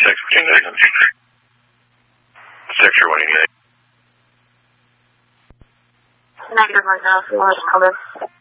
Sector 188. Negative right now, if you want to come in.